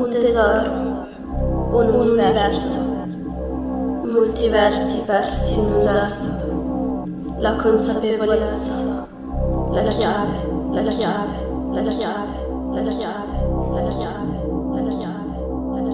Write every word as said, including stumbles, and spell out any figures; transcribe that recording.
un tesoro, un universo, molti versi persi in un gesto, la consapevolezza, la chiave, la chiave, la chiave, la chiave, la chiave.